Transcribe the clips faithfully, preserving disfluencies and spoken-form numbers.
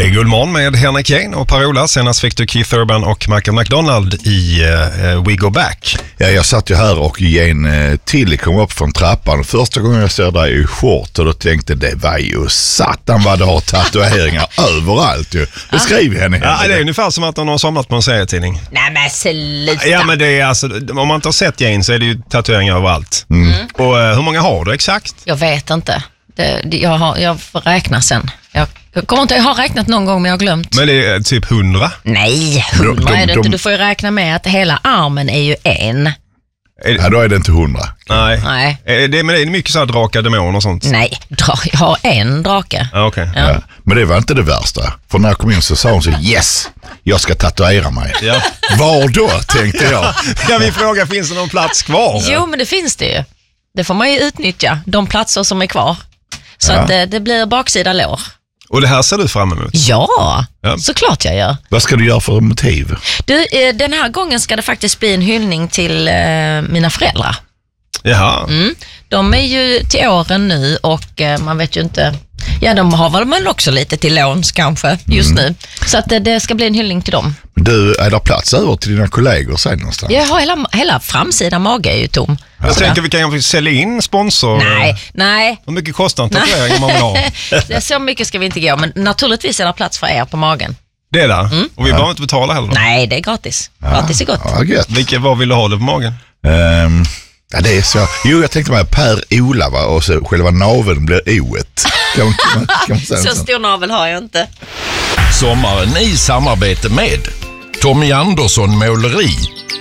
Det är Guldmorgon med Henrik Jane och Per-Ola. Senast fick du Keith Urban och Michael McDonald i uh, We Go Back. Ja, jag satt ju här och Jane Tilly kom upp från trappan. Första gången jag ser dig i short och då tänkte det var ju satan vad det har tatueringar överallt ju. Beskriv henne. Ja, det är ungefär som att hon har somnat på en serietidning. Nej men sluta. Ja, men det är alltså, om man inte har sett Jane så är det ju tatueringar överallt. Mm. Och uh, hur många har du exakt? Jag vet inte. Det, det, jag, har, jag får räkna sen. Jag, jag kommer inte, jag har räknat någon gång men jag har glömt. Men det är typ hundra? Nej, hundra de, de, är det de, inte. Du får ju räkna med att hela armen är ju en. Är det... Ja, då är det inte hundra. Nej. Nej. Är det, men det är mycket så här draka, demoner och sånt? Nej, dra, jag har en drake. Ah, okay. Ja. Ja, men det var inte det värsta. För när jag kom in så sa hon så, yes, jag ska tatuera mig. Ja. Var då, tänkte jag. Kan vi fråga, finns det någon plats kvar? Jo, men det finns det ju. Det får man ju utnyttja, de platser som är kvar. Så Ja. att det, det blir baksida lår. Och det här ser du fram emot? Ja, Ja. såklart jag gör. Vad ska du göra för motiv? Du, eh, den här gången ska det faktiskt bli en hyllning till eh, mina föräldrar. Jaha. Mm. De är ju till åren nu och eh, man vet ju inte. Ja, de har väl också lite till låns kanske just Mm. nu. Så att det, det ska bli en hyllning till dem. Du, är det plats över till dina kollegor sen någonstans? Jag har hela, hela framsida mage är ju tom. Jag tänker vi kan sälja in sponsor. Nej, nej. Hur mycket kostar en tatuering man vill ha? Det är så mycket ska vi inte gå, men naturligtvis är det plats för er på magen. Det är det. Mm. Och vi behöver inte betala heller. Nej, det är gratis. Gratis är gott. Ja, gött. Vilka, vad vill du ha det på magen? Um, ja, det är så. Jo, jag tänkte mig Per-Ola, va? Och så själva naveln blir oet. Kan man, kan man, kan man säga Så så? stor navel har jag inte. Sommaren i samarbete med Tommy Andersson Måleri.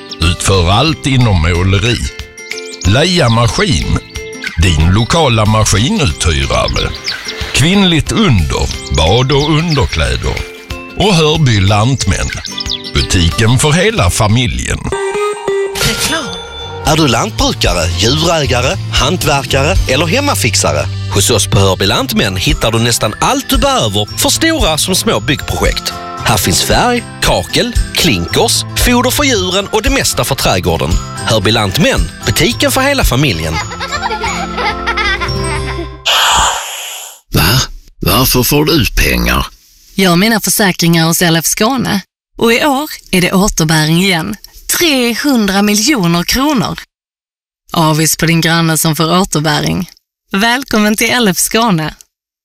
Utför allt inom måleri. Leia Maskin. Din lokala maskinuthyrare. Kvinnligt under. Bad och underkläder. Och Hörby Lantmän. Butiken för hela familjen. Reklam. Är du lantbrukare, djurägare, hantverkare eller hemmafixare? Hos oss på Hörby Lantmän hittar du nästan allt du behöver för stora som små byggprojekt. Här finns färg, kakel, klinkers, foder för djuren och det mesta för trädgården. Hörby Lantmän, butiken för hela familjen. Va? Varför får du ut pengar? Gör mina försäkringar hos L F Skåne. Och i år är det återbäring igen. trehundra miljoner kronor. Avis på din granne som får återbäring. Välkommen till L F Skåne.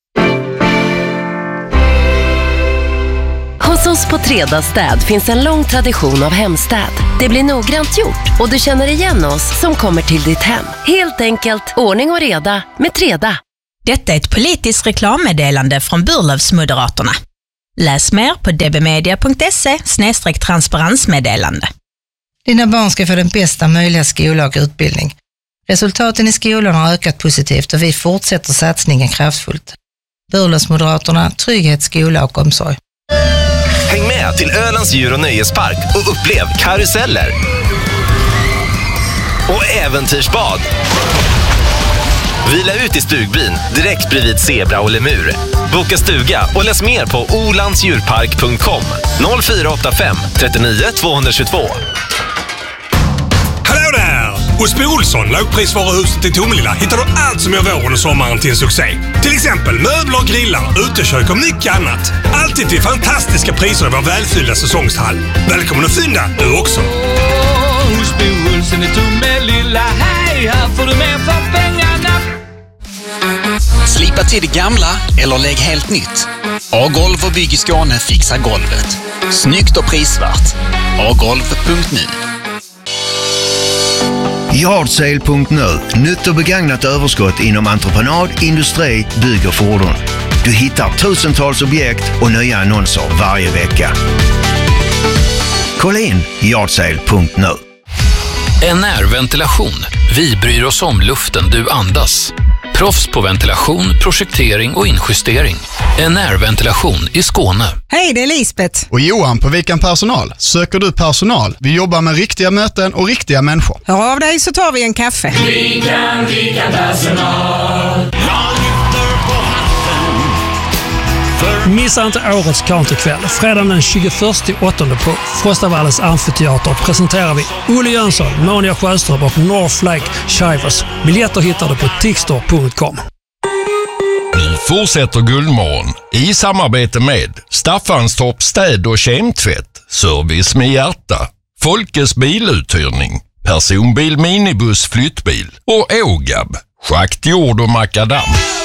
Hos oss på Treda Städ finns en lång tradition av hemstäd. Det blir noggrant gjort och du känner igen oss som kommer till ditt hem. Helt enkelt, ordning och reda med Treda. Detta är ett politiskt reklammeddelande från Burlövsmoderaterna. Läs mer på dbmedia punkt se slash transparensmeddelande. Dina barn ska få den bästa möjliga skola och utbildning. Resultaten i skolan har ökat positivt och vi fortsätter satsningen kraftfullt. Burlövsmoderaterna, trygghet, skola och omsorg. Häng med till Ölands djur- och nöjespark och upplev karuseller och äventyrsbad. Vila ut i stugbyn direkt bredvid zebra och lemur. Boka stuga och läs mer på olandsdjurpark punkt com noll fyra åtta fem trettionio tvåhundratjugotvå. Hallå där! Hos Bo Olsson, lågprisvaruhuset i Tomelilla, hittar du allt som gör våren och sommaren till en succé. Till exempel möbler, grillar, utekök och mycket annat. Alltid till fantastiska priser i vår välfyllda säsongshall. Välkommen att fynda, du också! Hos Bo Olsson i Tomelilla, hej, här får du mer för pengarna. Slipa till det gamla eller lägg helt nytt. A-golv och bygg i Skåne fixar golvet. Snyggt och prisvärt. a golv punkt nu. Yardsale punkt nu. Nytt och begagnat överskott inom entreprenad, industri, bygg och fordon. Du hittar tusentals objekt och nya annonser varje vecka. Kolla in yardsale punkt nu. N R-ventilation. Vi bryr oss om luften du andas. Proffs på ventilation, projektering och injustering. N R-ventilation i Skåne. Hej, det är Lisbeth. Och Johan på Vikan Personal. Söker du personal? Vi jobbar med riktiga möten och riktiga människor. Hör av dig så tar vi en kaffe. Vikan, Vikan Personal. Missa inte årets countrykväll. Fredagen den tjugoförsta åttonde på Frostavalles amfiteater presenterar vi Olle Jönsson, Monia Sjöström och North Lake Shivers. Biljetter hittar du på tixter punkt com. fortsätter Guldmorgon i samarbete med Staffanstorp städ- och kemtvätt, service med hjärta, Folkes biluthyrning, personbil, minibuss, flyttbil och Ågab, schakt, jord och makadam.